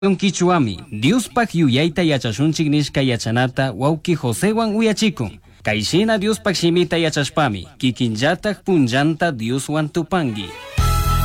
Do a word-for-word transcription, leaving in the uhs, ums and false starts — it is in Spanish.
Yung Kichuami, Diospak yuyayta yachashunchik nishka yachanata wauki Josewan uyachikun. Kaishina Diospak shimita yachashpami, kikinllatak punllanta Dioswan tupangi.